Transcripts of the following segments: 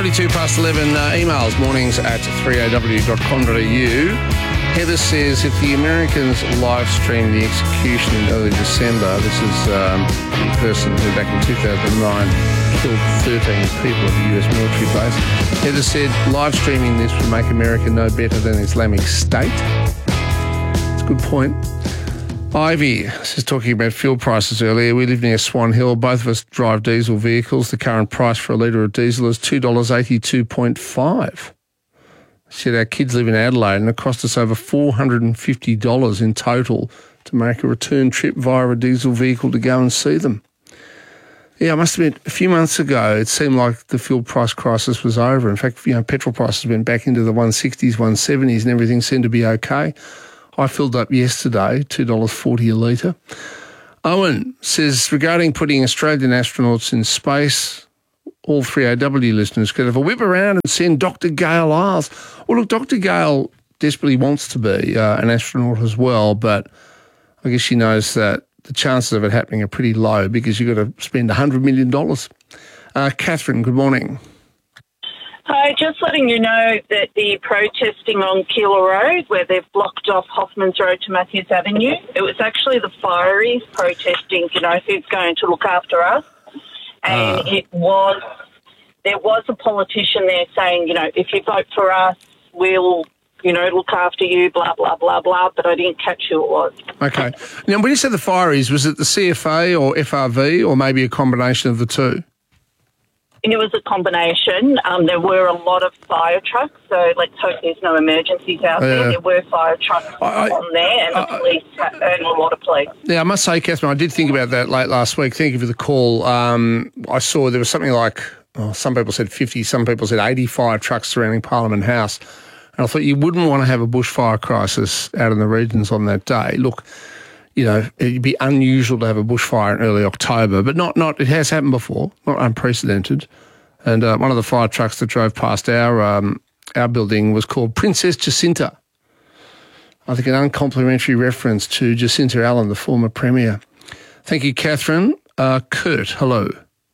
22 past 11, emails, mornings at 3aw.com.au. Heather says if the Americans live streamed the execution in early December, this is the person who back in 2009 killed 13 people at the US military base. Heather said live streaming this would make America no better than Islamic State. That's a good point. Ivy is talking about fuel prices earlier. We live near Swan Hill. Both of us drive diesel vehicles. The current price for a litre of diesel is $2.82.5. She said our kids live in Adelaide and it cost us over $450 in total to make a return trip via a diesel vehicle to go and see them. Yeah, it must have been a few months ago. It seemed like the fuel price crisis was over. In fact, petrol prices went back into the 160s, 170s and everything seemed to be okay. I filled up yesterday, $2.40 a litre. Owen says, regarding putting Australian astronauts in space, all 3AW listeners could have a whip around and send Dr. Gail Isles. Well, look, Dr. Gail desperately wants to be an astronaut as well, but I guess she knows that the chances of it happening are pretty low because you've got to spend $100 million. Catherine, good morning. Hi, just letting you know that the protesting on Keilor Road, where they've blocked off Hoffmans Road to Matthews Avenue, it was actually the fireys protesting, who's going to look after us. And there was a politician there saying, if you vote for us, we'll, look after you, blah, blah, blah, blah, but I didn't catch who it was. Okay. Now, when you said the fireys, was it the CFA or FRV or maybe a combination of the two? And it was a combination. There were a lot of fire trucks, so let's hope there's no emergencies out there. There were fire trucks on there, and the police and a lot of police. Yeah, I must say, Catherine, I did think about that late last week. Thank you for the call. I saw there was something like, some people said 50, some people said 85 trucks surrounding Parliament House. And I thought you wouldn't want to have a bushfire crisis out in the regions on that day. Look, it'd be unusual to have a bushfire in early October, but not. It has happened before, not unprecedented. And one of the fire trucks that drove past our building was called Princess Jacinta. I think an uncomplimentary reference to Jacinta Allen, the former Premier. Thank you, Catherine. Kurt, hello.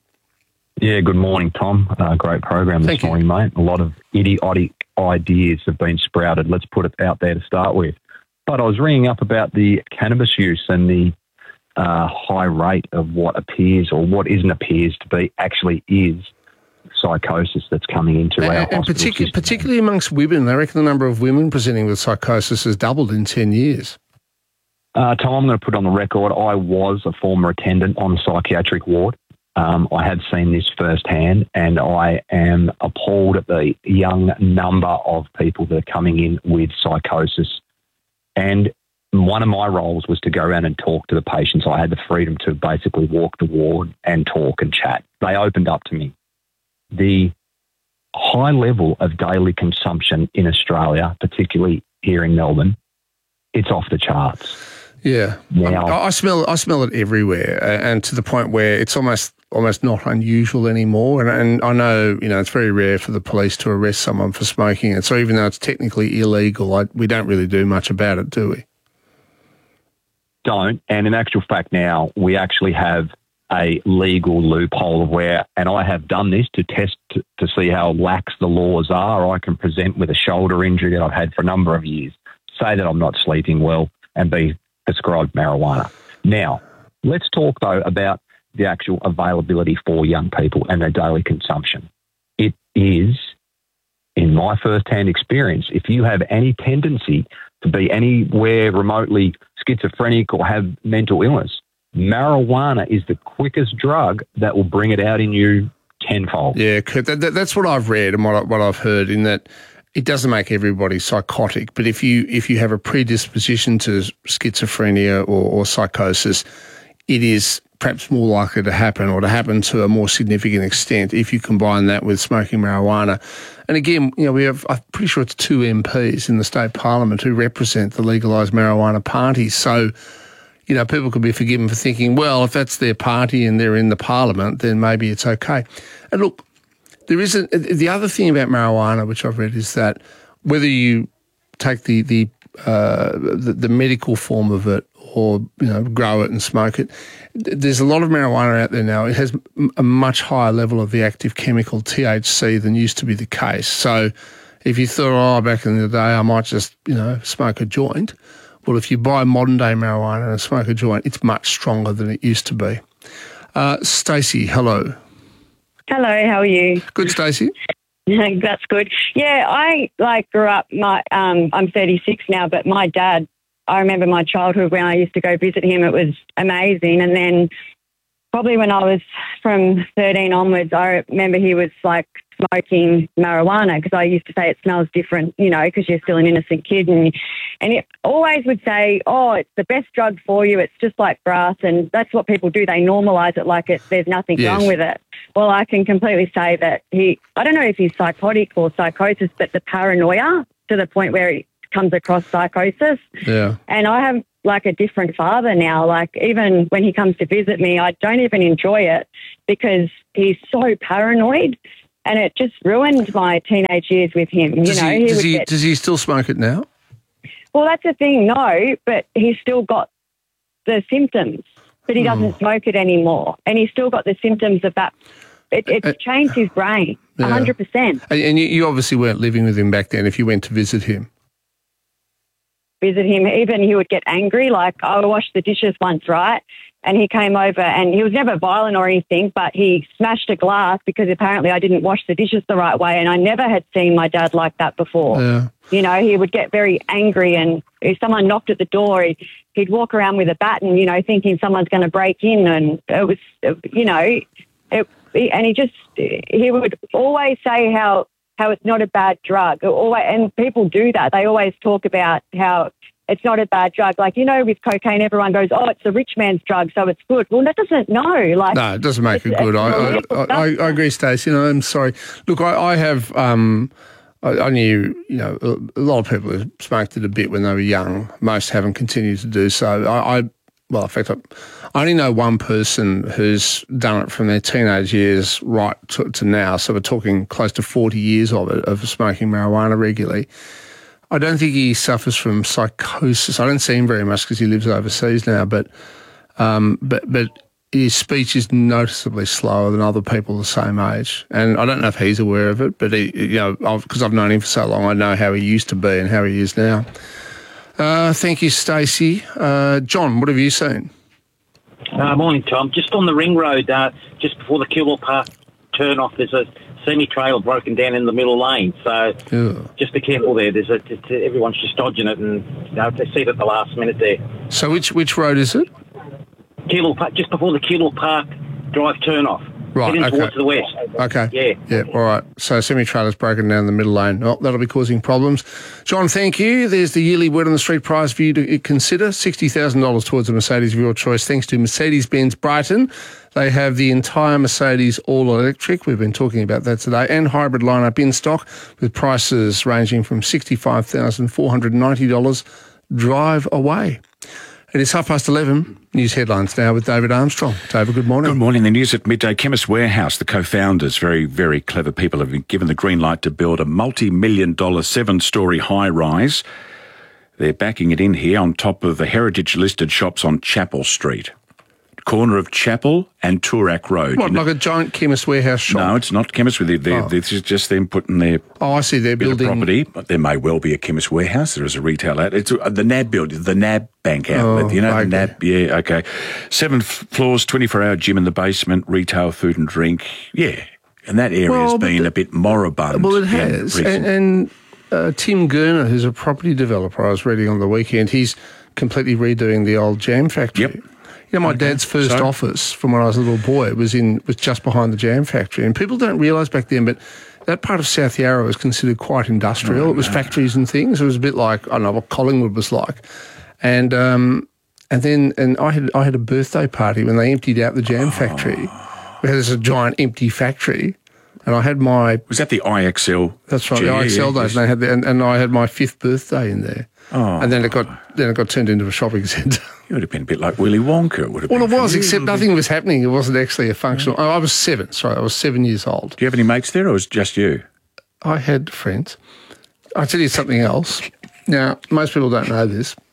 Yeah, good morning, Tom. Great program this morning, mate. A lot of idiotic ideas have been sprouted. Let's put it out there to start with. But I was ringing up about the cannabis use and the high rate of what appears or what isn't appears to be actually is psychosis that's coming into our hospital system. Particularly amongst women. I reckon the number of women presenting with psychosis has doubled in 10 years. Tom, I'm going to put on the record, I was a former attendant on a psychiatric ward. I have seen this firsthand and I am appalled at the young number of people that are coming in with psychosis. And one of my roles was to go around and talk to the patients. I had the freedom to basically walk the ward and talk and chat. They opened up to me. The high level of daily consumption in Australia, particularly here in Melbourne, it's off the charts. Yeah. Now, I smell it everywhere, and to the point where it's almost not unusual anymore. And I know, it's very rare for the police to arrest someone for smoking it. So even though it's technically illegal, we don't really do much about it, do we? Don't. And in actual fact now, we actually have a legal loophole where, and I have done this to test to see how lax the laws are. I can present with a shoulder injury that I've had for a number of years, say that I'm not sleeping well and be prescribed marijuana. Now, let's talk though about the actual availability for young people and their daily consumption. It is, in my first-hand experience, if you have any tendency to be anywhere remotely schizophrenic or have mental illness, marijuana is the quickest drug that will bring it out in you tenfold. Yeah, that's what I've read and what I've heard, in that it doesn't make everybody psychotic, but if you have a predisposition to schizophrenia or psychosis, it is perhaps more likely to happen, or to happen to a more significant extent, if you combine that with smoking marijuana. And again, we have, I'm pretty sure it's 2 MPs in the state parliament who represent the legalised marijuana party. So, people could be forgiven for thinking, well, if that's their party and they're in the parliament, then maybe it's okay. And look, the other thing about marijuana, which I've read, is that whether you take the medical form of it or grow it and smoke it. There's a lot of marijuana out there now. It has a much higher level of the active chemical THC than used to be the case. So if you thought, back in the day I might just, smoke a joint, well, if you buy modern day marijuana and smoke a joint, it's much stronger than it used to be. Stacey, hello. Hello, how are you? Good, Stacey. That's good. Yeah, I grew up. I'm 36 now, but my dad, I remember my childhood when I used to go visit him. It was amazing. And then probably when I was from 13 onwards, I remember he was smoking marijuana, because I used to say it smells different, because you're still an innocent kid. And it always would say, it's the best drug for you. It's just like grass. And that's what people do. They normalise it like there's nothing wrong with it. Well, I can completely say that I don't know if he's psychotic or psychosis, but the paranoia to the point where it comes across psychosis. Yeah. And I have a different father now. Even when he comes to visit me, I don't even enjoy it because he's so paranoid. And it just ruined my teenage years with him. Does he still smoke it now? Well, that's the thing, no, but he's still got the symptoms, but he doesn't smoke it anymore. And he's still got the symptoms of that. It's changed his brain, 100%. And you obviously weren't living with him back then if you went to visit him. Even he would get angry. I washed the dishes once, right? And he came over and he was never violent or anything, but he smashed a glass because apparently I didn't wash the dishes the right way, and I never had seen my dad like that before. Yeah. He would get very angry, and if someone knocked at the door, he'd walk around with a bat and, thinking someone's going to break in, and it was, and he would always say how it's not a bad drug. And people do that. They always talk about how it's not a bad drug. With cocaine, everyone goes, it's a rich man's drug, so it's good. Well, that doesn't, no. No, it doesn't make it good. I agree, Stacey. I'm sorry. Look, I have, I knew, a lot of people who smoked it a bit when they were young. Most haven't continued to do so. In fact, I only know one person who's done it from their teenage years right to now. So we're talking close to 40 years of smoking marijuana regularly. I don't think he suffers from psychosis. I don't see him very much because he lives overseas now, but his speech is noticeably slower than other people the same age. And I don't know if he's aware of it, but because I've known him for so long, I know how he used to be and how he is now. Thank you, Stacey. John, what have you seen? Morning, Tom. Just on the ring road, just before the Keilor Park turn-off, there's a semi-trailer broken down in the middle lane. So just be careful there. Everyone's just dodging it, and they see it at the last minute there. So which road is it? Keilor Park, just before the Keilor Park Drive turn-off. Right, heading towards the west. Okay. Yeah, all right. So semi-trailer's broken down the middle lane. Oh, that'll be causing problems. John, thank you. There's the yearly Word on the Street prize for you to consider, $60,000 towards a Mercedes of your choice, thanks to Mercedes-Benz Brighton. They have the entire Mercedes all-electric. We've been talking about that today, and hybrid lineup in stock with prices ranging from $65,490. Drive away. It is 11:30. News headlines now with David Armstrong. David, good morning. Good morning. The news at midday. Chemist Warehouse, the co-founders, very, very clever people, have been given the green light to build a multi-million-dollar 7-storey high-rise. They're backing it in here on top of the heritage-listed shops on Chapel Street. Corner of Chapel and Toorak Road. What, like a giant Chemist Warehouse shop? No, it's not Chemist. This is just them putting their I see. They're building property. But there may well be a Chemist Warehouse. There is a retail outlet. It's the NAB building, the NAB bank outlet. The NAB. Yeah, okay. 7 floors, 24-hour gym in the basement, retail, food and drink. Yeah, and that area's been a bit moribund. Well, it has. And Tim Gurner, who's a property developer, I was reading on the weekend, he's completely redoing the old jam factory. Yep. My dad's first office from when I was a little boy was just behind the jam factory. And people don't realise back then, but that part of South Yarra was considered quite industrial. It was factories and things. It was a bit like, I don't know, what Collingwood was like. And then I had a birthday party when they emptied out the jam factory. We had this giant empty factory. And I had my... Was that the IXL? That's right, the IXL days. And, and I had my 5th birthday in there. Oh. And then it got turned into a shopping centre. You would have been a bit like Willy Wonka. Well, it was, except nothing was happening. It wasn't actually a functional... I was 7, sorry. I was 7 years old. Do you have any mates there, or was it just you? I had friends. I'll tell you something else. Now, most people don't know this.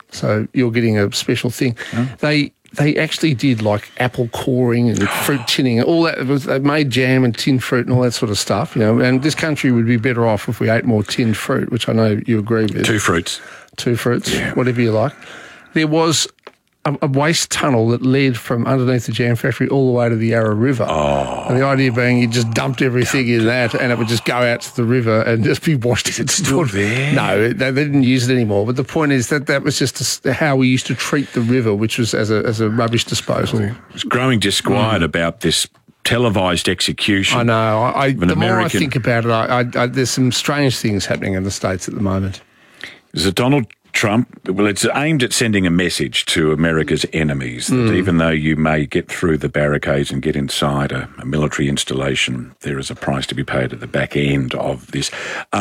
So you're getting a special thing. They actually did like apple coring and fruit tinning, all that. They made jam and tinned fruit and all that sort of stuff, you know. And this country would be better off if we ate more tinned fruit, which I know you agree with. Two fruits, whatever you like. There was a waste tunnel that led from underneath the jam factory all the way to the Yarra River. Oh. And the idea being you just dumped everything in that and it would just go out to the river and just be washed. Is it still there? No, they didn't use it anymore. But the point is that was just how we used to treat the river, which was as a rubbish disposal. It's growing disquiet about this televised execution. I know. The more I think about it, I there's some strange things happening in the States at the moment. Is it Donald Trump? Well, it's aimed at sending a message to America's enemies that even though you may get through the barricades and get inside a military installation, there is a price to be paid at the back end of this.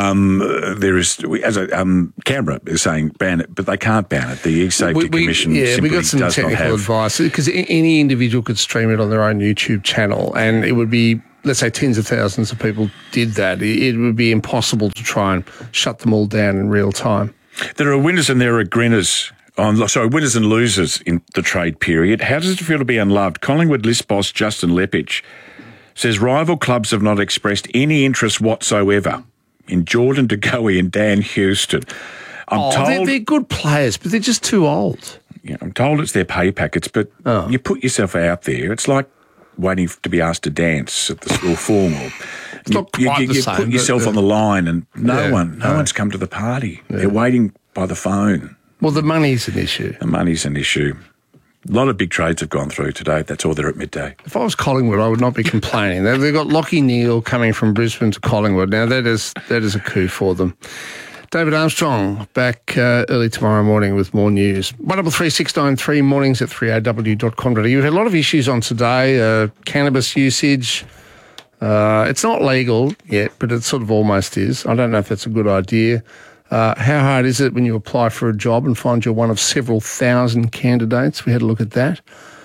There is, Canberra is saying ban it, but they can't ban it. The East Safety Commission simply we got some does not technical have advice because any individual could stream it on their own YouTube channel, and it would be, let's say, tens of thousands of people did that. It would be impossible to try and shut them all down in real time. There are winners and there are winners and losers in the trade period. How does it feel to be unloved? Collingwood list boss Justin Lepage says rival clubs have not expressed any interest whatsoever in Jordan De Goey and Dan Houston. I'm told they're good players, but they're just too old. Yeah, I'm told it's their pay packets, but you put yourself out there. It's like waiting to be asked to dance at the school formal. It's not quite the same. You put yourself on the line and no one's come to the party. Yeah. They're waiting by the phone. Well, the money's an issue. The money's an issue. A lot of big trades have gone through today. That's all there at midday. If I was Collingwood, I would not be complaining. They've got Lachie Neale coming from Brisbane to Collingwood. Now, that is a coup for them. David Armstrong back early tomorrow morning with more news. 133693 mornings at 3aw.com.au. You've had a lot of issues on today. Cannabis usage. It's not legal yet, but it sort of almost is. I don't know if that's a good idea. How hard is it when you apply for a job and find you're one of several thousand candidates? We had a look at that.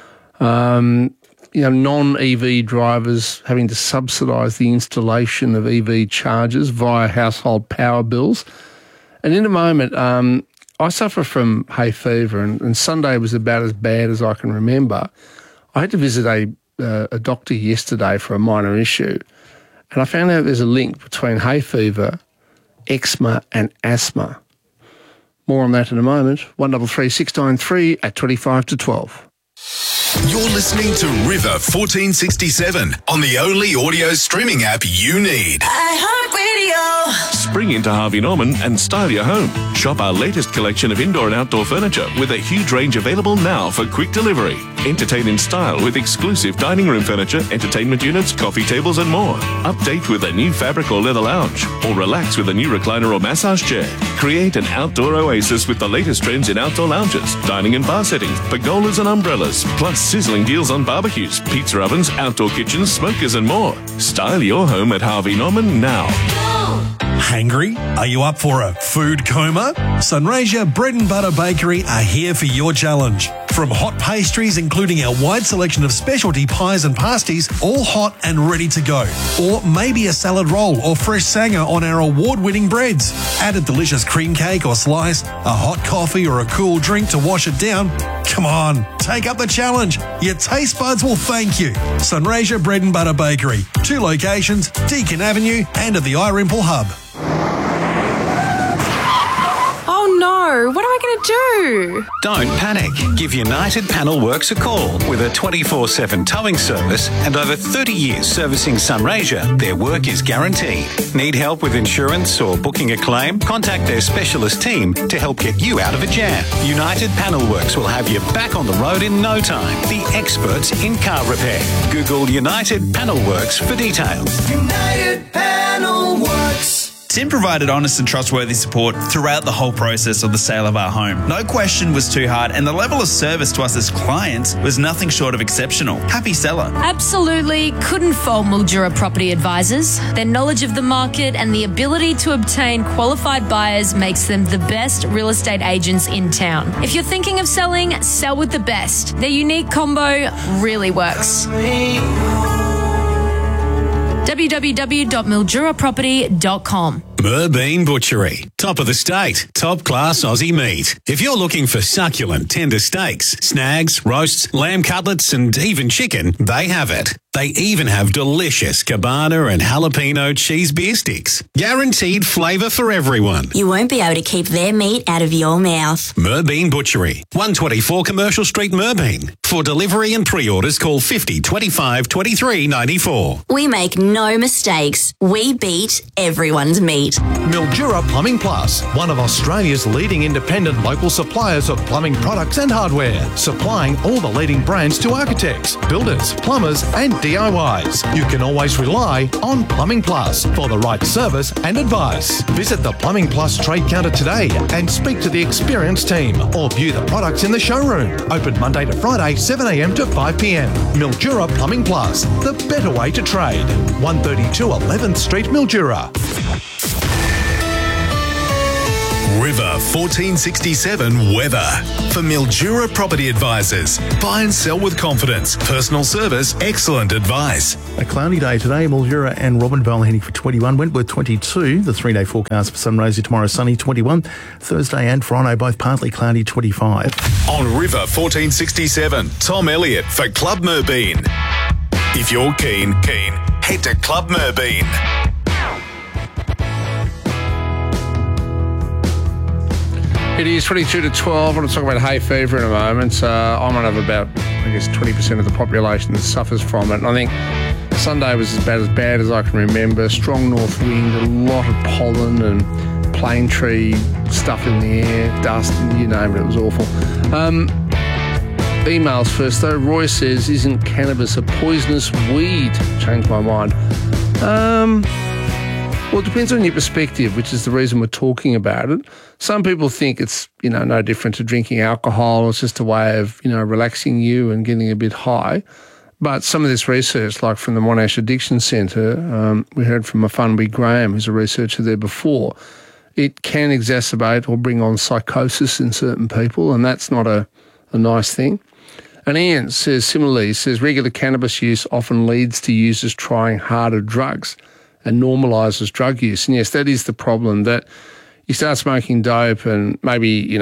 Non-EV drivers having to subsidise the installation of EV chargers via household power bills. And in a moment, I suffer from hay fever, and Sunday was about as bad as I can remember. I had to visit a doctor yesterday for a minor issue, and I found out there's a link between hay fever, eczema and asthma. More on that in a moment. 133693 at 25 to 12. You're listening to River 1467 on the only audio streaming app you need. iHeartRadio. Spring into Harvey Norman and style your home. Shop our latest collection of indoor and outdoor furniture with a huge range available now for quick delivery. Entertain in style with exclusive dining room furniture, entertainment units, coffee tables and more. Update with a new fabric or leather lounge, or relax with a new recliner or massage chair. Create an outdoor oasis with the latest trends in outdoor lounges, dining and bar settings, pergolas and umbrellas, plus sizzling deals on barbecues, pizza ovens, outdoor kitchens, smokers and more. Style your home at Harvey Norman now. Hangry? Are you up for a food coma? Sunraysia Bread and Butter Bakery are here for your challenge. From hot pastries, including our wide selection of specialty pies and pasties, all hot and ready to go. Or maybe a salad roll or fresh sanger on our award-winning breads. Add a delicious cream cake or slice, a hot coffee or a cool drink to wash it down. Come on, take up the challenge. Your taste buds will thank you. Sunraysia Bread and Butter Bakery. 2 locations, Deakin Avenue and at the iRimple Hub. Oh no, what am I going to do? Don't panic. Give United Panel Works a call. With a 24/7 towing service and over 30 years servicing Sunraysia, their work is guaranteed. Need help with insurance or booking a claim? Contact their specialist team to help get you out of a jam. United Panel Works will have you back on the road in no time. The experts in car repair. Google United Panel Works for details. United Panel Works. Tim provided honest and trustworthy support throughout the whole process of the sale of our home. No question was too hard, and the level of service to us as clients was nothing short of exceptional. Happy seller. Absolutely couldn't fault Mildura Property Advisors. Their knowledge of the market and the ability to obtain qualified buyers makes them the best real estate agents in town. If you're thinking of selling, sell with the best. Their unique combo really works. www.milduraproperty.com Merbean Butchery. Top of the state. Top class Aussie meat. If you're looking for succulent, tender steaks, snags, roasts, lamb cutlets and even chicken, they have it. They even have delicious cabana and jalapeno cheese beer sticks. Guaranteed flavour for everyone. You won't be able to keep their meat out of your mouth. Merbean Butchery. 124 Commercial Street, Merbean. For delivery and pre-orders, call 50 25 23 94. We make no mistakes. We beat everyone's meat. Mildura Plumbing Plus, one of Australia's leading independent local suppliers of plumbing products and hardware, supplying all the leading brands to architects, builders, plumbers and DIYs. You can always rely on Plumbing Plus for the right service and advice. Visit the Plumbing Plus trade counter today and speak to the experienced team or view the products in the showroom. Open Monday to Friday, 7 a.m. to 5 p.m. Mildura Plumbing Plus, the better way to trade. 132 11th Street, Mildura. River 1467 weather. For Mildura Property Advisors. Buy and sell with confidence. Personal service, excellent advice. A cloudy day today, Mildura and Robinvale heading for 21, Wentworth 22. The 3-day forecast for Sunraysia tomorrow sunny 21. Thursday and Friday both partly cloudy 25. On River 1467, Tom Elliott for Club Merbean. If you're keen, head to Club Merbean. It is 22 to 12. I want to talk about hay fever in a moment. I'm one of about, 20% of the population that suffers from it. And I think Sunday was as bad as I can remember. Strong north wind, a lot of pollen and plane tree stuff in the air, dust, and you name it. It was awful. Emails first, though. Roy says, isn't cannabis a poisonous weed? Changed my mind. Well, it depends on your perspective, which is the reason we're talking about it. Some people think it's, no different to drinking alcohol. It's just a way of, relaxing you and getting a bit high. But some of this research, like from the Monash Addiction Centre, we heard from Afunbi Graham, who's a researcher there before, it can exacerbate or bring on psychosis in certain people, and that's not a nice thing. And Ian says similarly, regular cannabis use often leads to users trying harder drugs and normalises drug use. And yes, that is the problem, that you start smoking dope and maybe,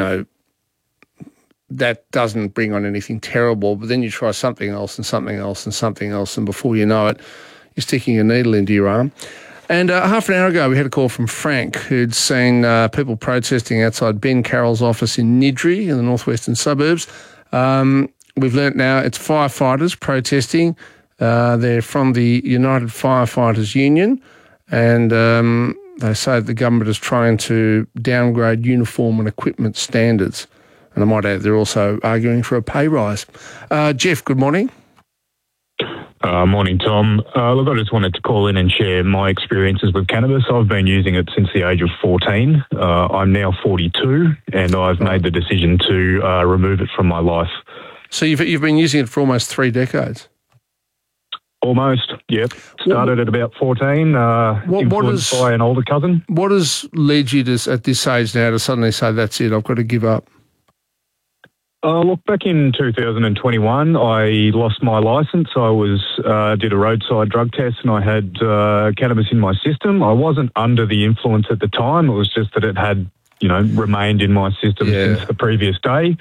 that doesn't bring on anything terrible, but then you try something else and something else and something else, and before you know it, you're sticking a needle into your arm. And half an hour ago, we had a call from Frank, who'd seen people protesting outside Ben Carroll's office in Niddrie in the northwestern suburbs. We've learnt now it's firefighters protesting. They're from the United Firefighters Union, and they say that the government is trying to downgrade uniform and equipment standards. And I might add, they're also arguing for a pay rise. Jeff, good morning. Morning, Tom. Look, I just wanted to call in and share my experiences with cannabis. I've been using it since the age of 14. I'm now 42, and I've made the decision to remove it from my life. So you've been using it for almost 3 decades? Almost, yep. Started at about 14, influenced by an older cousin. What has led you to, at this age now, to suddenly say, that's it, I've got to give up? Look, back in 2021, I lost my licence. I did a roadside drug test and I had cannabis in my system. I wasn't under the influence at the time. It was just that it had, remained in my system since the previous day.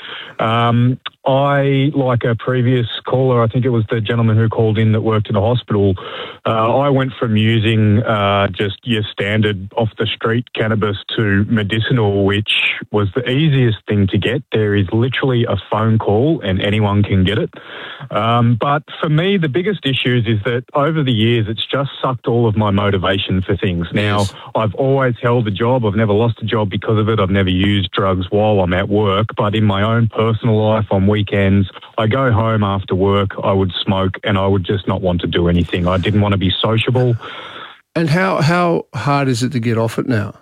I, like a previous caller, I think it was the gentleman who called in that worked in a hospital, I went from using just your standard off-the-street cannabis to medicinal, which was the easiest thing to get. There is literally a phone call and anyone can get it. But for me, the biggest issues is that over the years, it's just sucked all of my motivation for things. Now, I've always held a job. I've never lost a job because of it. I've never used drugs while I'm at work. But in my own personal life, on weekends, I go home after work, I would smoke, and I would just not want to do anything. I didn't want to be sociable. And how hard is it to get off it now?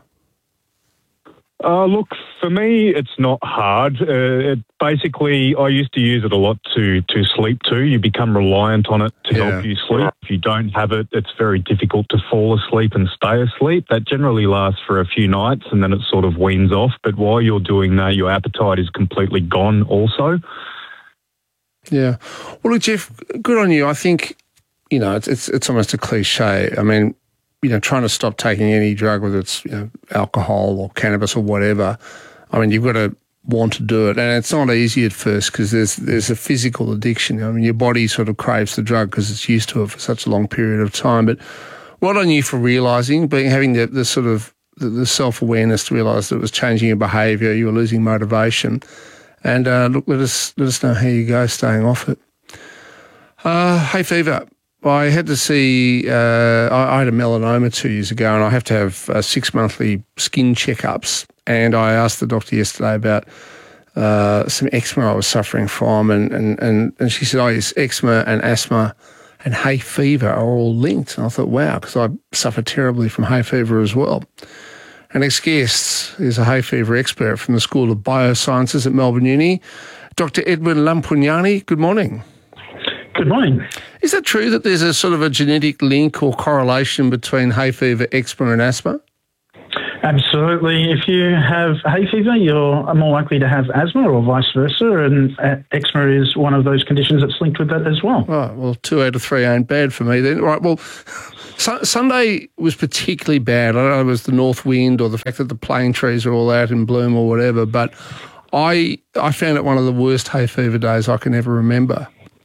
Look, for me, it's not hard. Basically, I used to use it a lot to sleep too. You become reliant on it to help you sleep. If you don't have it, it's very difficult to fall asleep and stay asleep. That generally lasts for a few nights and then it sort of weans off. But while you're doing that, your appetite is completely gone also. Yeah. Well, look, Jeff, good on you. I think, it's almost a cliche. I mean, trying to stop taking any drug, whether it's alcohol or cannabis or whatever, I mean, you've got to want to do it. And it's not easy at first because there's a physical addiction. I mean, your body sort of craves the drug because it's used to it for such a long period of time. But well done you for realising, having the sort of the self-awareness to realise that it was changing your behaviour, you were losing motivation. And look, let us know how you go staying off it. Hay fever. I had to see, I had a melanoma 2 years ago and I have to have 6 monthly skin checkups. And I asked the doctor yesterday about some eczema I was suffering from, and she said, yes, eczema and asthma and hay fever are all linked. And I thought, wow, because I suffer terribly from hay fever as well. Our next guest is a hay fever expert from the School of Biosciences at Melbourne Uni, Dr. Edwin Lampugnani. Good morning. Good morning. Is it true that there's a sort of a genetic link or correlation between hay fever, eczema and asthma? Absolutely. If you have hay fever, you're more likely to have asthma or vice versa, and eczema is one of those conditions that's linked with that as well. Right, well, 2 out of 3 ain't bad for me then. Right, well, Sunday was particularly bad. I don't know if it was the north wind or the fact that the plane trees are all out in bloom or whatever, but I found it one of the worst hay fever days I can ever remember.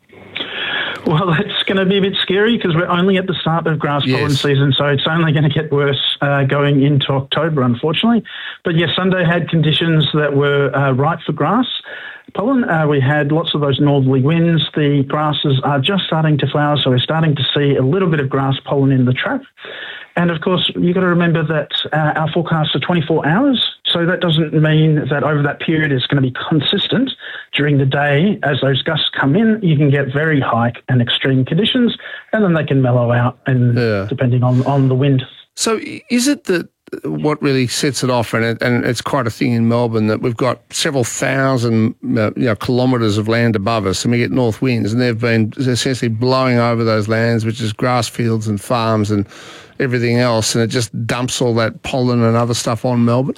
Well, that's going to be a bit scary because we're only at the start of grass pollen season, so it's only going to get worse going into October, unfortunately. But yes, Sunday had conditions that were right for grass pollen. We had lots of those northerly winds. The grasses are just starting to flower, so we're starting to see a little bit of grass pollen in the trap. And of course, you've got to remember that our forecasts are 24 hours, so that doesn't mean that over that period it's going to be consistent. During the day, as those gusts come in, you can get very high and extreme conditions, and then they can mellow out, and depending on the wind. So is it that what really sets it off, and it's quite a thing in Melbourne, that we've got several thousand kilometres of land above us, and we get north winds, and they've been essentially blowing over those lands, which is grass fields and farms and everything else, and it just dumps all that pollen and other stuff on Melbourne?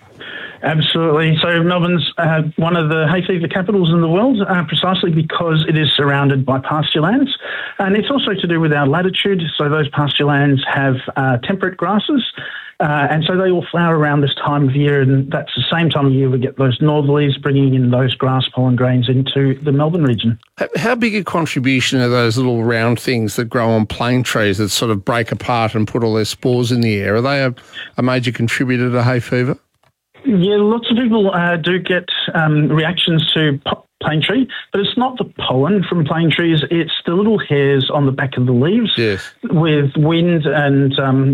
Absolutely. So Melbourne's one of the hay fever capitals in the world, precisely because it is surrounded by pasture lands. And it's also to do with our latitude. So those pasture lands have temperate grasses. And so they all flower around this time of year, and that's the same time of year we get those northerlies bringing in those grass pollen grains into the Melbourne region. How big a contribution are those little round things that grow on plane trees that sort of break apart and put all their spores in the air? Are they a major contributor to hay fever? Yeah, lots of people do get reactions to plane tree, but it's not the pollen from plane trees, it's the little hairs on the back of the leaves. Yes. With wind and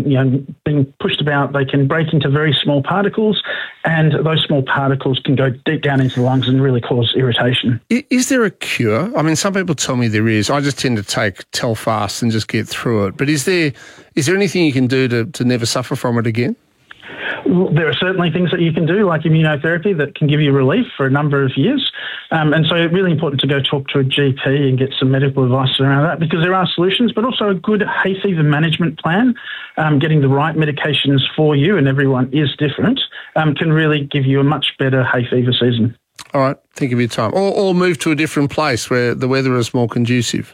being pushed about, they can break into very small particles, and those small particles can go deep down into the lungs and really cause irritation. Is there a cure? I mean, some people tell me there is. I just tend to take Telfast and just get through it. But is there anything you can do to never suffer from it again? There are certainly things that you can do, like immunotherapy, that can give you relief for a number of years. And so it's really important to go talk to a GP and get some medical advice around that, because there are solutions, but also a good hay fever management plan, getting the right medications for you, and everyone is different, can really give you a much better hay fever season. All right, think of your time. Or move to a different place where the weather is more conducive.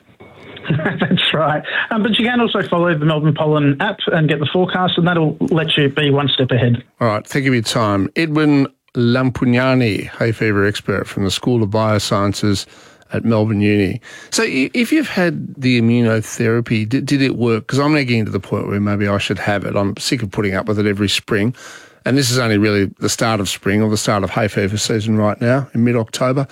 That's right. But you can also follow the Melbourne Pollen app and get the forecast, and that'll let you be one step ahead. All right, think of your time. Edwin Lampugnani, hay fever expert from the School of Biosciences at Melbourne Uni. So if you've had the immunotherapy, did it work? Because I'm now getting to the point where maybe I should have it. I'm sick of putting up with it every spring. And this is only really the start of spring, or the start of hay fever season right now in mid-October.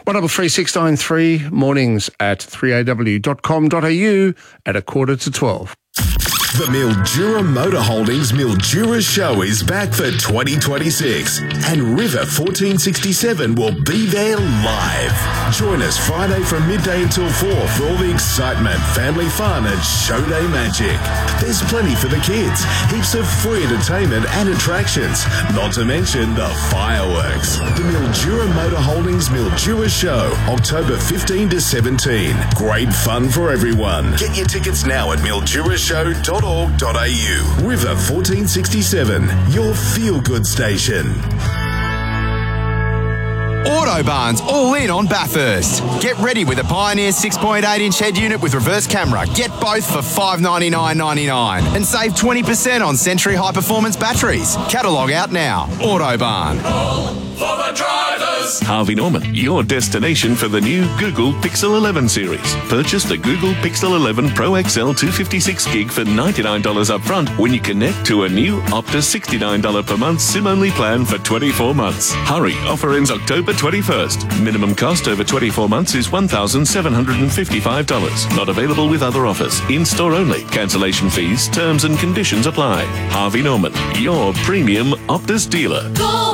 133693, mornings at 3aw.com.au at 11:45. The Mildura Motor Holdings Mildura Show is back for 2026, and River 1467 will be there live. Join us Friday from midday until 4 for all the excitement, family fun and show day magic. There's plenty for the kids, heaps of free entertainment and attractions, not to mention the fireworks. The Mildura Motor Holdings Mildura Show, October 15 to 17. Great fun for everyone. Get your tickets now at mildurashow.org.au. River 1467, your feel-good station. Autobarn's all in on Bathurst. Get ready with a Pioneer 6.8-inch head unit with reverse camera. Get both for $599.99 and save 20% on Century High Performance batteries. Catalogue out now. Autobarn. For the drivers. Harvey Norman, your destination for the new Google Pixel 11 series. Purchase the Google Pixel 11 Pro XL 256 gig for $99 up front when you connect to a new Optus $69 per month SIM-only plan for 24 months. Hurry, offer ends October 21st. Minimum cost over 24 months is $1,755. Not available with other offers. In-store only. Cancellation fees, terms and conditions apply. Harvey Norman, your premium Optus dealer.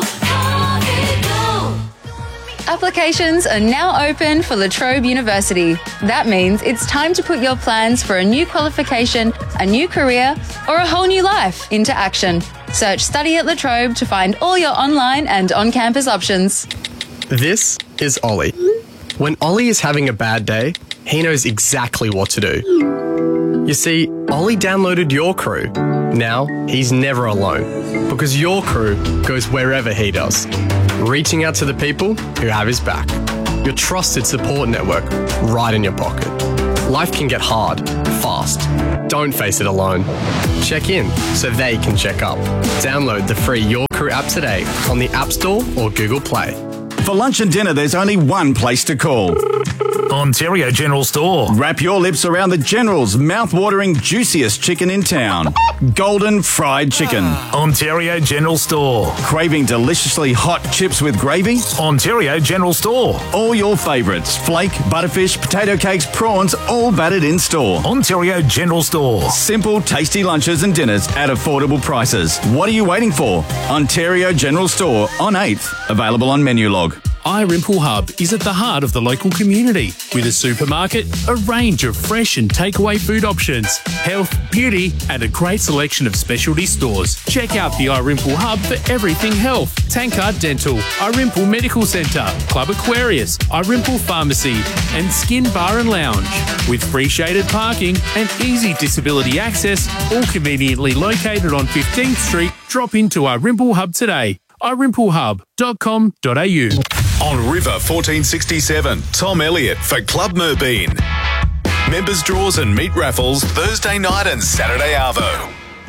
Applications are now open for La Trobe University. That means it's time to put your plans for a new qualification, a new career, or a whole new life into action. Search Study at La Trobe to find all your online and on-campus options. This is Ollie. When Ollie is having a bad day, he knows exactly what to do. You see, Ollie downloaded Your Crew. Now he's never alone because Your Crew goes wherever he does, reaching out to the people who have his back. Your trusted support network right in your pocket. Life can get hard, fast. Don't face it alone. Check in so they can check up. Download the free Your Crew app today on the App Store or Google Play. For lunch and dinner, there's only one place to call. Ontario General Store. Wrap your lips around the General's mouth-watering, juiciest chicken in town. Golden fried chicken. Ontario General Store. Craving deliciously hot chips with gravy? Ontario General Store. All your favourites. Flake, butterfish, potato cakes, prawns, all battered in store. Ontario General Store. Simple, tasty lunches and dinners at affordable prices. What are you waiting for? Ontario General Store on 8th. Available on Menulog. iRimple Hub is at the heart of the local community with a supermarket, a range of fresh and takeaway food options, health, beauty and a great selection of specialty stores. Check out the iRimple Hub for everything health. Tankard Dental, iRimple Medical Centre, Club Aquarius, iRimple Pharmacy and Skin Bar and Lounge. With free shaded parking and easy disability access, all conveniently located on 15th Street, drop into iRimple Hub today. iRimpleHub.com.au. On River 1467, Tom Elliott for Club Merbeen. Members draws and meat raffles Thursday night and Saturday arvo.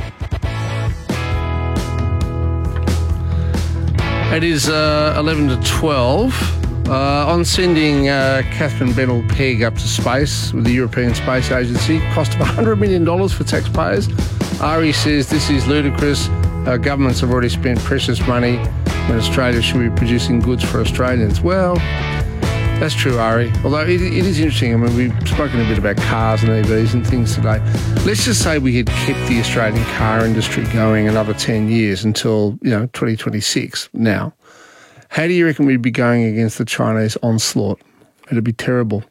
It is 11 to 12. On sending Catherine Bennell-Pegg up to space with the European Space Agency, cost of $100 million for taxpayers. Ari says this is ludicrous. Our governments have already spent precious money when Australia should be producing goods for Australians. Well, that's true, Ari. Although it is interesting. I mean, we've spoken a bit about cars and EVs and things today. Let's just say we had kept the Australian car industry going another 10 years until, 2026 now. How do you reckon we'd be going against the Chinese onslaught? It'd be terrible.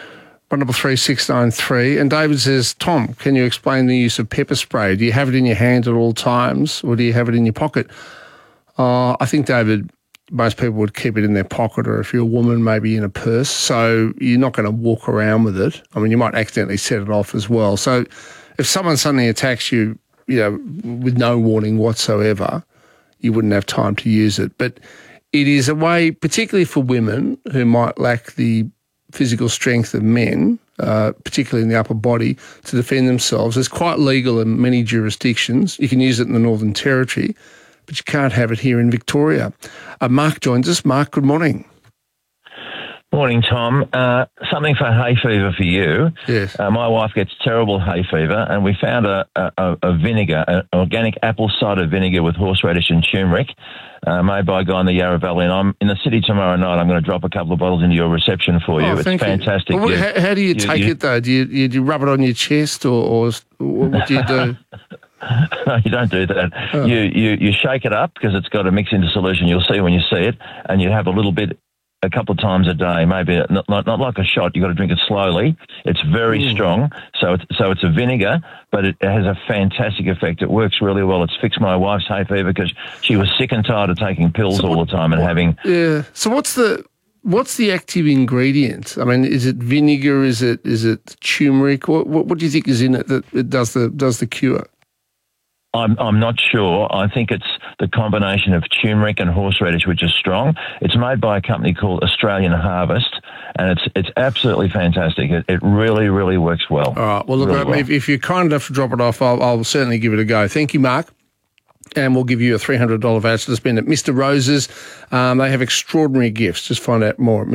133693. And David says, Tom, can you explain the use of pepper spray? Do you have it in your hand at all times or do you have it in your pocket? I think, David, most people would keep it in their pocket or if you're a woman, maybe in a purse. So you're not going to walk around with it. I mean, you might accidentally set it off as well. So if someone suddenly attacks you, with no warning whatsoever, you wouldn't have time to use it. But it is a way, particularly for women who might lack the physical strength of men, particularly in the upper body, to defend themselves. It's quite legal in many jurisdictions. You can use it in the Northern Territory, but you can't have it here in Victoria. Mark joins us. Mark, good morning. Morning, Tom. Something for hay fever for you. Yes. My wife gets terrible hay fever, and we found a vinegar, an organic apple cider vinegar with horseradish and turmeric, made by a guy in the Yarra Valley. And I'm in the city tomorrow night. I'm going to drop a couple of bottles into your reception for you. It's fantastic. Well, how do you take it, though? Do you rub it on your chest, or what do you do? No, you don't do that. Oh. You shake it up because it's got to mix into solution. You'll see when you see it, and you have a little bit a couple of times a day, maybe not like a shot. You've got to drink it slowly. It's very strong, so it's a vinegar, but it has a fantastic effect. It works really well. It's fixed my wife's hay fever because she was sick and tired of taking pills all the time and having. Yeah. So what's the active ingredient? I mean, is it vinegar? Is it turmeric? What do you think is in it that it does the cure? I'm not sure. I think it's the combination of turmeric and horseradish, which is strong. It's made by a company called Australian Harvest, and it's absolutely fantastic. It really, really works well. All right. Well, look, Really well. if you're kind enough to drop it off, I'll certainly give it a go. Thank you, Mark. And we'll give you a $300 voucher to spend at Mr. Rose's. They have extraordinary gifts. Just find out more at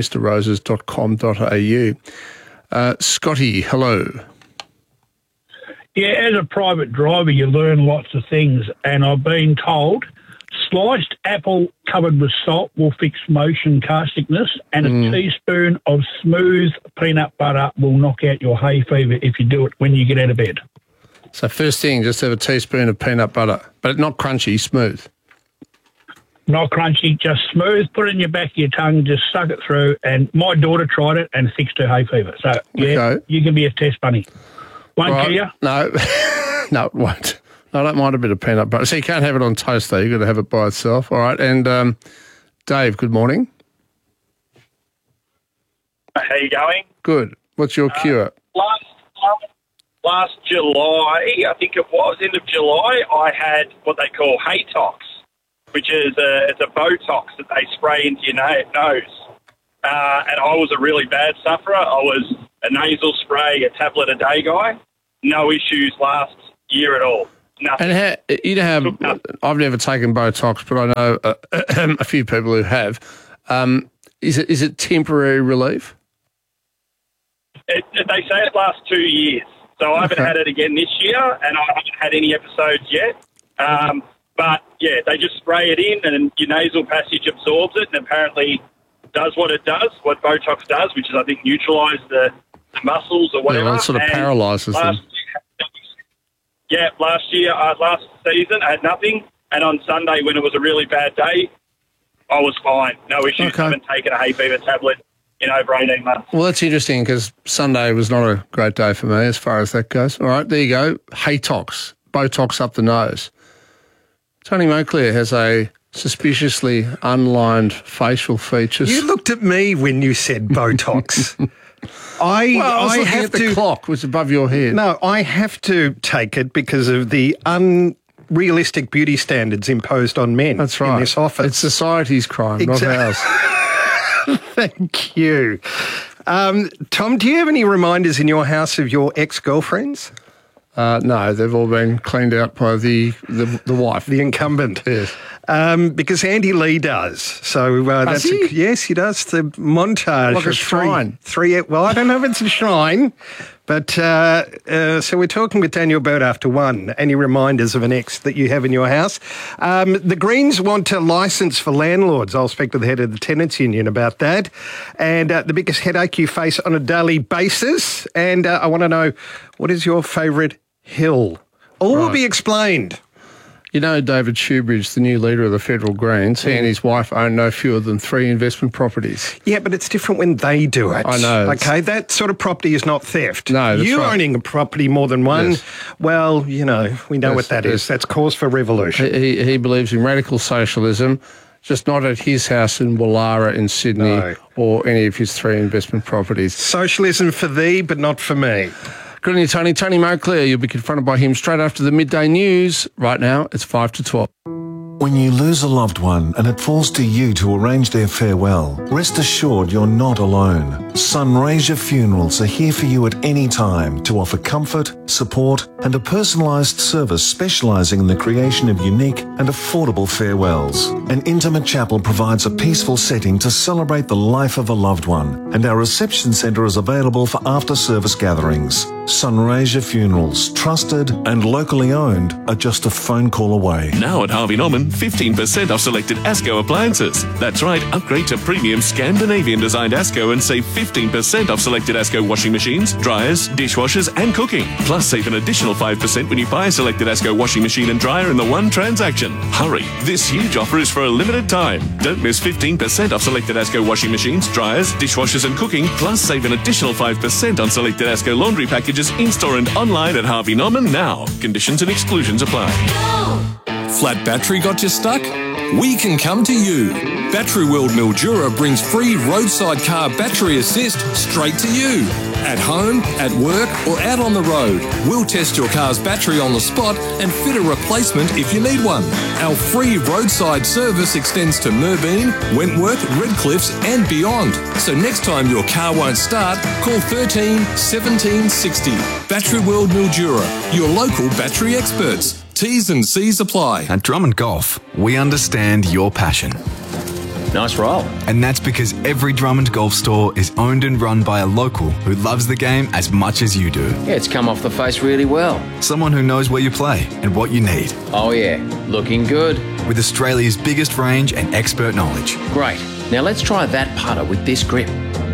mrroses.com.au. Scotty, hello. Yeah, as a private driver, you learn lots of things, and I've been told sliced apple covered with salt will fix motion car sickness, and a teaspoon of smooth peanut butter will knock out your hay fever if you do it when you get out of bed. So first thing, just have a teaspoon of peanut butter, but not crunchy, smooth. Not crunchy, just smooth. Put it in your back of your tongue, just suck it through. And my daughter tried it and fixed her hay fever. So, yeah, Okay. you can be a test bunny. Won't Right. kill you? No, no, it won't. I don't mind a bit of peanut butter. So you can't have it on toast, though. You've got to have it by itself. All right. And Dave, good morning. How you going? Good. What's your cure? Last July, I think it was, end of July, I had what they call Haytox, which is it's a Botox that they spray into your nose. And I was a really bad sufferer. I was a nasal spray, a tablet a day guy. No issues last year at all. Nothing. And I've never taken Botox, but I know a few people who have. Is it temporary relief? They say it lasts 2 years. So I haven't had it again this year, and I haven't had any episodes yet. But, yeah, they just spray it in, and your nasal passage absorbs it, and apparently does what it does, what Botox does, which is, I think, neutralise the muscles or whatever. Yeah, it sort of paralyses them. Last season, I had nothing, and on Sunday, when it was a really bad day, I was fine. No issues. I haven't taken a hay fever tablet in over 18 months. Well, that's interesting because Sunday was not a great day for me as far as that goes. All right, there you go. Haytox, Botox up the nose. Tony Moncler has a suspiciously unlined facial features. You looked at me when you said Botox. I was looking at the clock was above your head. No, I have to take it because of the unrealistic beauty standards imposed on men. That's right. In this office. It's society's crime, not ours. Thank you. Tom, do you have any reminders in your house of your ex-girlfriends? No, they've all been cleaned out by the wife. The incumbent. Yes. Because Andy Lee does. So Does he? Yes, he does. The montage Like a of shrine. three. Well, I don't know if it's a shrine, but so we're talking with Daniel Bird after one. Any reminders of an ex that you have in your house? The Greens want a licence for landlords. I'll speak to the head of the Tenants Union about that. And the biggest headache you face on a daily basis. And I want to know, what is your favourite hill? All will be explained. You know David Shoebridge, the new leader of the Federal Greens, he and his wife own no fewer than 3 investment properties. Yeah, but it's different when they do it. I know. Okay, that sort of property is not theft. No, that's you right. owning a property more than one, Yes. well, we know what that is. That's cause for revolution. He believes in radical socialism, just not at his house in Wallara in Sydney or any of his 3 investment properties. Socialism for thee, but not for me. Good on you, Tony. Tony Moncler, you'll be confronted by him straight after the midday news. Right now, it's 5 to 12. When you lose a loved one and it falls to you to arrange their farewell, rest assured you're not alone. Sunraysia Funerals are here for you at any time to offer comfort, support and a personalised service specialising in the creation of unique and affordable farewells. An intimate chapel provides a peaceful setting to celebrate the life of a loved one, and our reception centre is available for after-service gatherings. Sunraysia Funerals, trusted and locally owned, are just a phone call away. Now at Harvey Norman, 15% off selected ASCO appliances. That's right, upgrade to premium Scandinavian designed ASCO and save 15% off selected ASCO washing machines, dryers, dishwashers and cooking. Plus save an additional 5% when you buy a selected ASCO washing machine and dryer in the one transaction. Hurry, this huge offer is for a limited time. Don't miss 15% off selected ASCO washing machines, dryers, dishwashers and cooking. Plus save an additional 5% on selected ASCO laundry packages in-store and online at Harvey Norman now. Conditions and exclusions apply. Flat battery got you stuck? We can come to you. Battery World Mildura brings free roadside car battery assist straight to you. At home, at work or out on the road, we'll test your car's battery on the spot and fit a replacement if you need one. Our free roadside service extends to Merbeen, Wentworth, Redcliffs and beyond. So next time your car won't start, call 13 17 60. Battery World Mildura, your local battery experts. T's and C's apply. At Drummond Golf, we understand your passion. Nice roll. And that's because every Drummond Golf store is owned and run by a local who loves the game as much as you do. Yeah, it's come off the face really well. Someone who knows where you play and what you need. Oh yeah, looking good. With Australia's biggest range and expert knowledge. Great. Now let's try that putter with this grip.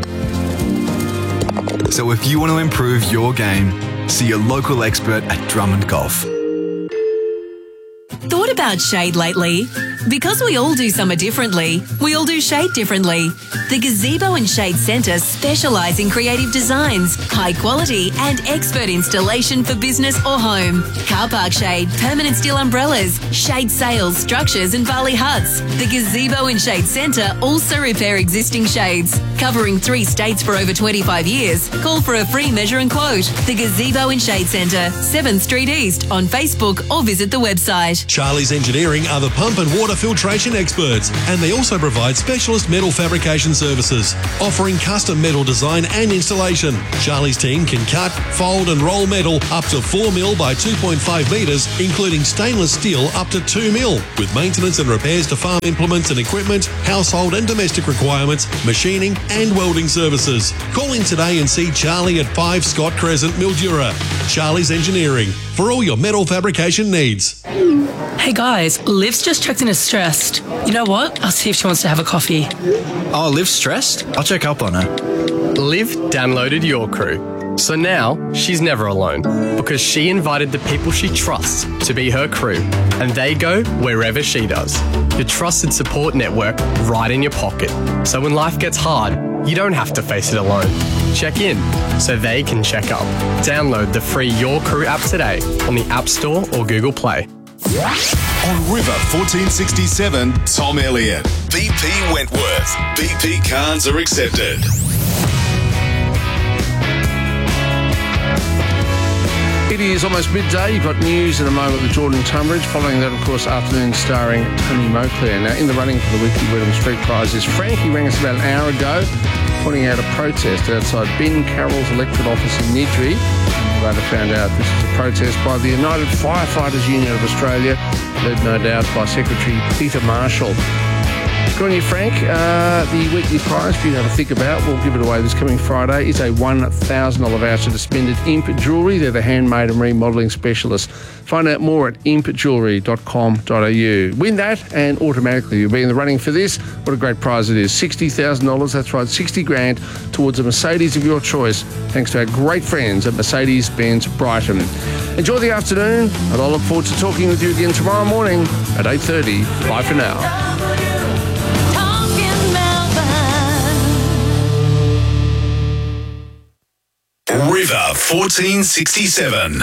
So if you want to improve your game, see your local expert at Drummond Golf. Thought about shade lately? Because we all do summer differently, we all do shade differently. The Gazebo and Shade Centre specialise in creative designs, high quality and expert installation for business or home. Car park shade, permanent steel umbrellas, shade sails, structures and Bali huts. The Gazebo and Shade Centre also repair existing shades. Covering 3 states for over 25 years, call for a free measure and quote. The Gazebo and Shade Centre, 7th Street East on Facebook or visit the website. Charlie's Engineering are the pump and water filtration experts, and they also provide specialist metal fabrication services, offering custom metal design and installation. Charlie's team can cut, fold and roll metal up to 4 mil by 2.5 metres, including stainless steel up to 2 mil, with maintenance and repairs to farm implements and equipment, household and domestic requirements, machining and welding services. Call in today and see Charlie at 5 Scott Crescent, Mildura. Charlie's Engineering, for all your metal fabrication needs. Hey guys, Liv's just checked in as stressed. You know what? I'll see if she wants to have a coffee. Oh, Liv's stressed? I'll check up on her. Liv downloaded your crew. So now she's never alone because she invited the people she trusts to be her crew, and they go wherever she does. Your trusted support network right in your pocket. So when life gets hard, you don't have to face it alone. Check in so they can check up. Download the free Your Crew app today on the App Store or Google Play. On River 1467, Tom Elliott. BP Wentworth. BP cards are accepted. It is almost midday. You've got news in a moment with Jordan Tunbridge. Following that, of course, afternoon starring Tony Moclair. Now, in the running for the weekly Wyndham Street Prize is Frankie rang us about an hour ago, pointing out a protest outside Ben Carroll's electorate office in Nidri. Later found out this is a protest by the United Firefighters Union of Australia, led no doubt by Secretary Peter Marshall. Good on you, Frank. The weekly prize for you to have a think about, we'll give it away this coming Friday, is a $1,000 voucher to spend at Imp Jewellery. They're the handmade and remodelling specialists. Find out more at impjewellery.com.au. Win that and automatically you'll be in the running for this. What a great prize it is. $60,000, that's right, 60 grand towards a Mercedes of your choice, thanks to our great friends at Mercedes-Benz Brighton. Enjoy the afternoon, and I'll look forward to talking with you again tomorrow morning at 8:30. Bye for now. River 1467.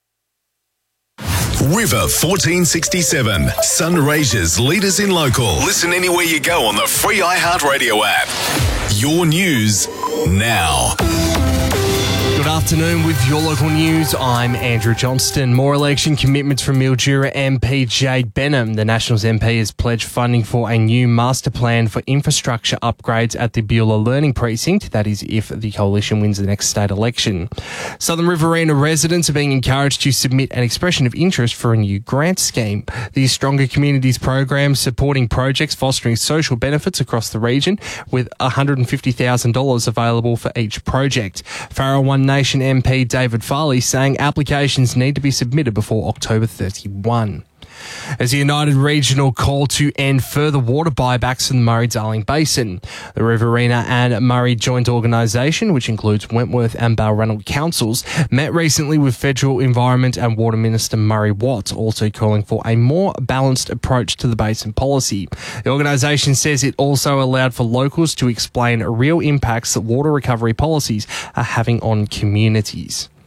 River 1467. Sunraysia's leaders in local. Listen anywhere you go on the free iHeartRadio app. Your news now. Good afternoon with your local news. I'm Andrew Johnston. More election commitments from Mildura MP Jade Benham. The Nationals MP has pledged funding for a new master plan for infrastructure upgrades at the Beulah Learning Precinct. That is if the coalition wins the next state election. Southern Riverina residents are being encouraged to submit an expression of interest for a new grant scheme. The Stronger Communities program supporting projects fostering social benefits across the region with $150,000 available for each project. Farrell One Nation MP David Farley saying applications need to be submitted before October 31. As the United Regional call to end further water buybacks in the Murray-Darling Basin. The Riverina and Murray Joint Organisation, which includes Wentworth and Balranald councils, met recently with Federal Environment and Water Minister Murray Watt, also calling for a more balanced approach to the basin policy. The organisation says it also allowed for locals to explain real impacts that water recovery policies are having on communities.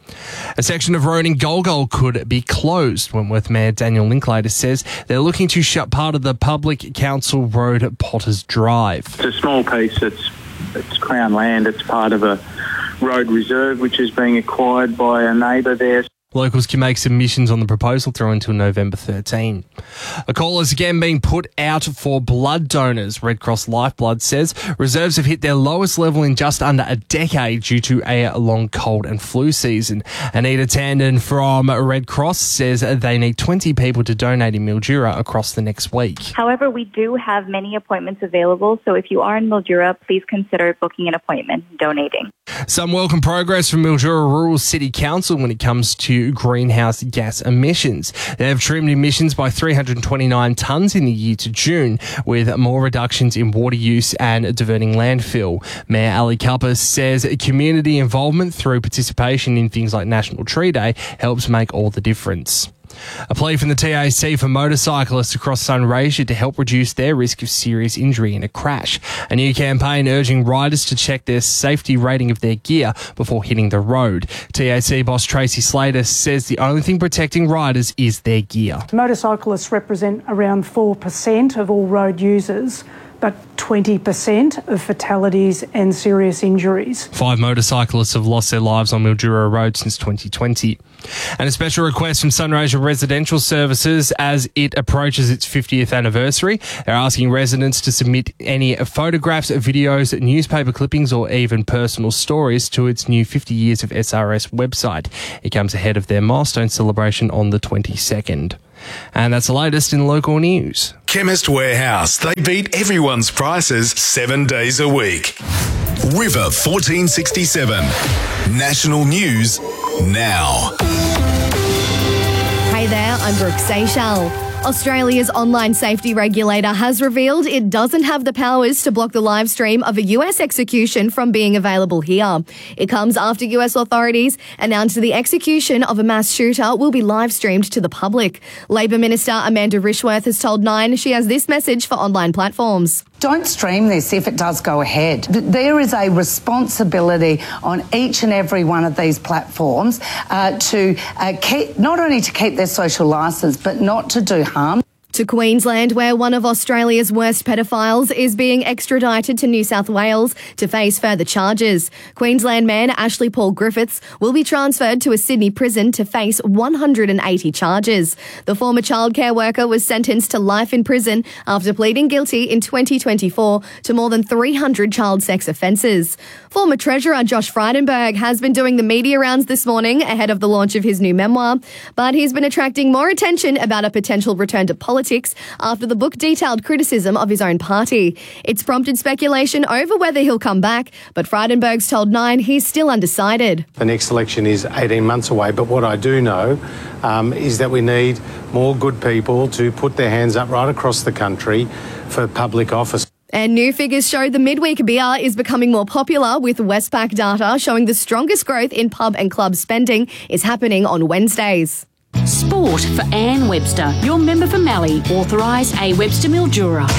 A section of road in Golgol could be closed. Wentworth Mayor Daniel Linklater says they're looking to shut part of the Public Council Road at Potters Drive. It's a small piece. It's Crown land. It's part of a road reserve which is being acquired by a neighbour there. Locals can make submissions on the proposal through until November 13. A call is again being put out for blood donors. Red Cross Lifeblood says reserves have hit their lowest level in just under a decade due to a long cold and flu season. Anita Tandon from Red Cross says they need 20 people to donate in Mildura across the next week. However, we do have many appointments available, so if you are in Mildura, please consider booking an appointment and donating. Some welcome progress from Mildura Rural City Council when it comes to greenhouse gas emissions. They have trimmed emissions by 329 tonnes in the year to June, with more reductions in water use and diverting landfill. Mayor Ali Kappa says community involvement through participation in things like National Tree Day helps make all the difference. A plea from the TAC for motorcyclists across Sunraysia to help reduce their risk of serious injury in a crash. A new campaign urging riders to check their safety rating of their gear before hitting the road. TAC boss Tracy Slater says the only thing protecting riders is their gear. Motorcyclists represent around 4% of all road users, but 20% of fatalities and serious injuries. 5 motorcyclists have lost their lives on Mildura Road since 2020. And a special request from Sunraysia Residential Services as it approaches its 50th anniversary. They're asking residents to submit any photographs, videos, newspaper clippings or even personal stories to its new 50 Years of SRS website. It comes ahead of their milestone celebration on the 22nd. And that's the latest in local news. Chemist Warehouse. They beat everyone's prices 7 days a week. River 1467. National news now. Hey there, I'm Brooke Seychelles. Australia's online safety regulator has revealed it doesn't have the powers to block the live stream of a US execution from being available here. It comes after US authorities announced the execution of a mass shooter will be live streamed to the public. Labor Minister Amanda Rishworth has told Nine she has this message for online platforms. Don't stream this if it does go ahead. There is a responsibility on each and every one of these platforms to keep, not only to keep their social licence, but not to do harm. To Queensland, where one of Australia's worst pedophiles is being extradited to New South Wales to face further charges. Queensland man Ashley Paul Griffiths will be transferred to a Sydney prison to face 180 charges. The former childcare worker was sentenced to life in prison after pleading guilty in 2024 to more than 300 child sex offences. Former Treasurer Josh Frydenberg has been doing the media rounds this morning ahead of the launch of his new memoir, but he's been attracting more attention about a potential return to politics after the book detailed criticism of his own party. It's prompted speculation over whether he'll come back, but Frydenberg's told Nine he's still undecided. The next election is 18 months away, but what I do know is that we need more good people to put their hands up right across the country for public office. And new figures show the midweek beer is becoming more popular, with Westpac data showing the strongest growth in pub and club spending is happening on Wednesdays. Sport for Anne Webster, your member for Mallee, authorised A. Webster Mildura.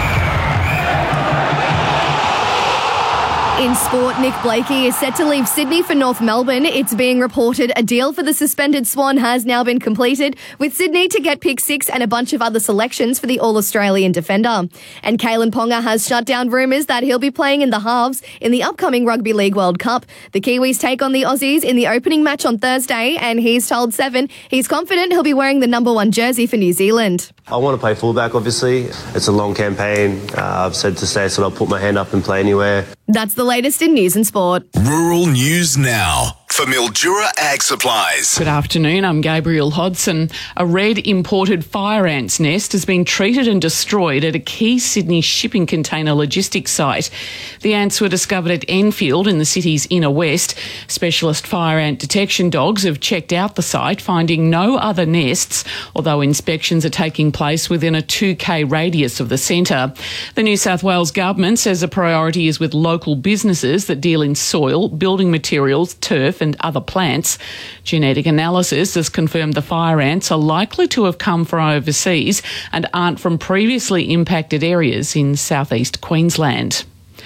In sport, Nick Blakey is set to leave Sydney for North Melbourne. It's being reported a deal for the suspended Swan has now been completed, with Sydney to get pick 6 and a bunch of other selections for the All-Australian defender. And Kalen Ponga has shut down rumours that he'll be playing in the halves in the upcoming Rugby League World Cup. The Kiwis take on the Aussies in the opening match on Thursday, and he's told Seven he's confident he'll be wearing the number 1 jersey for New Zealand. I want to play fullback, obviously. It's a long campaign. I've said to stay, so I'll put my hand up and play anywhere. That's the latest in news and sport. Rural news now for Mildura Ag Supplies. Good afternoon, I'm Gabrielle Hodson. A red imported fire ants nest has been treated and destroyed at a key Sydney shipping container logistics site. The ants were discovered at Enfield in the city's inner west. Specialist fire ant detection dogs have checked out the site, finding no other nests, although inspections are taking place within a 2K radius of the centre. The New South Wales government says the priority is with local businesses that deal in soil, building materials, turf and other plants. Genetic analysis has confirmed the fire ants are likely to have come from overseas and aren't from previously impacted areas in southeast Queensland.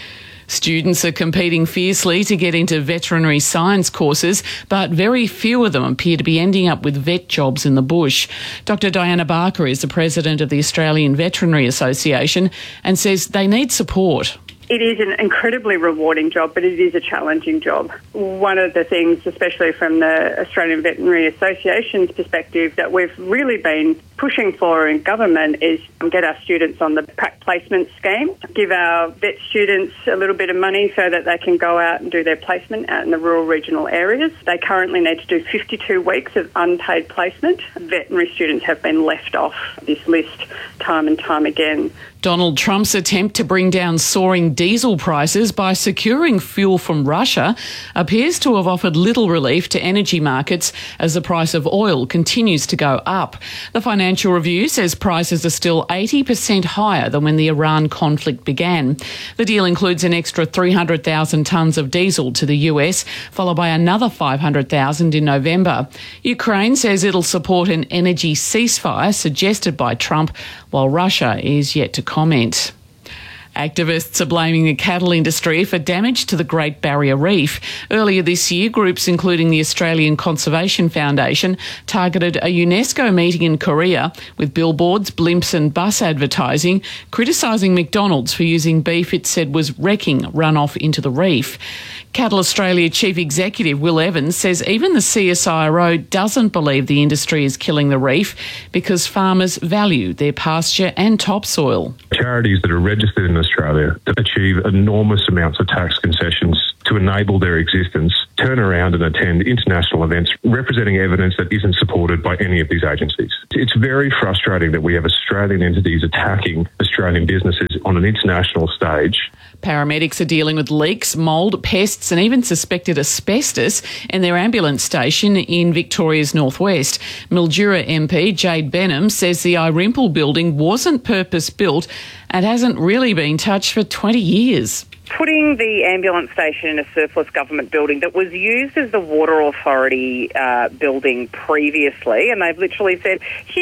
Students are competing fiercely to get into veterinary science courses, but very few of them appear to be ending up with vet jobs in the bush. Dr. Diana Barker is the president of the Australian Veterinary Association and says they need support. It is an incredibly rewarding job, but it is a challenging job. One of the things, especially from the Australian Veterinary Association's perspective, that we've really been pushing for in government is get our students on the prac placement scheme, give our vet students a little bit of money so that they can go out and do their placement out in the rural regional areas. They currently need to do 52 weeks of unpaid placement. Veterinary students have been left off this list time and time again. Donald Trump's attempt to bring down soaring diesel prices by securing fuel from Russia appears to have offered little relief to energy markets as the price of oil continues to go up. The Financial Review says prices are still 80% higher than when the Iran conflict began. The deal includes an extra 300,000 tonnes of diesel to the US, followed by another 500,000 in November. Ukraine says it'll support an energy ceasefire suggested by Trump, while Russia is yet to comment. Activists are blaming the cattle industry for damage to the Great Barrier Reef. Earlier this year, groups including the Australian Conservation Foundation targeted a UNESCO meeting in Korea with billboards, blimps and bus advertising, criticising McDonald's for using beef it said was wrecking runoff into the reef. Cattle Australia Chief Executive Will Evans says even the CSIRO doesn't believe the industry is killing the reef because farmers value their pasture and topsoil. Charities that are registered in Australia that achieve enormous amounts of tax concessions to enable their existence turn around and attend international events representing evidence that isn't supported by any of these agencies. It's very frustrating that we have Australian entities attacking Australian businesses on an international stage. Paramedics are dealing with leaks, mould, pests and even suspected asbestos in their ambulance station in Victoria's northwest. Mildura MP Jade Benham says the Irimple building wasn't purpose-built and hasn't really been touched for 20 years. Putting the ambulance station in a surplus government building that was used as the Water Authority building previously, and they've literally said, here